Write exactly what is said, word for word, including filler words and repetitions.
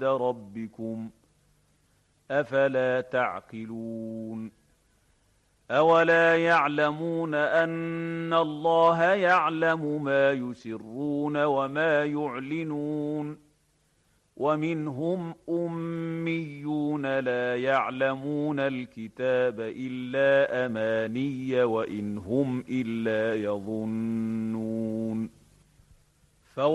ربكم أفلا تعقلون أولا يعلمون أن الله يعلم ما يسرون وما يعلنون ومنهم أميون لا يعلمون الكتاب إلا أماني وإن هم إلا يظنون